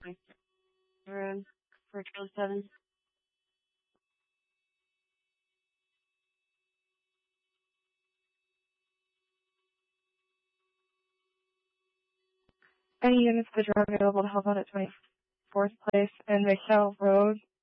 room for Trail 7. Any units that are available to help out at 24th Place and Michelle Road